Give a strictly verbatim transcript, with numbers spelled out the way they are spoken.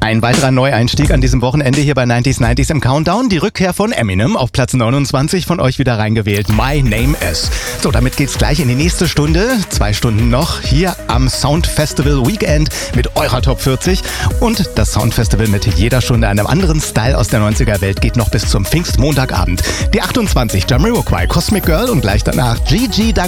Ein weiterer Neueinstieg an diesem Wochenende hier bei neunzig neunzig im Countdown. Die Rückkehr von Eminem auf Platz neunundzwanzig, von euch wieder reingewählt. My Name Is. So, damit geht's gleich in die nächste Stunde. Zwei Stunden noch hier am Sound Festival Weekend mit eurer Top vierzig. Und das Sound Festival mit jeder Stunde einem anderen Style aus der neunziger Welt geht noch bis zum Pfingstmontagabend. Die achtundzwanzig, Jamiroquai, Cosmic Girl und gleich danach Gigi